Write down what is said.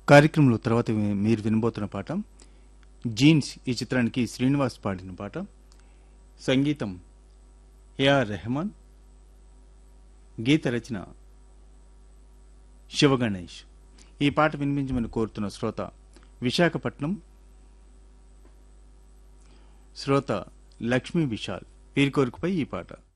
కార్యక్రమంలో తర్వాత మీరు వినబోతున్న పాట జీన్స్ ఈ చిత్రానికి శ్రీనివాస్ పాడిన పాట. సంగీతం ఏఆర్ రెహమాన్, గీత రచన శివగణేష్. ఈ పాట వినిపించమని కోరుతున్న శ్రోత విశాఖపట్నం శ్రోత లక్ష్మీ విశాల్. వీరి కోరికపై ఈ పాట.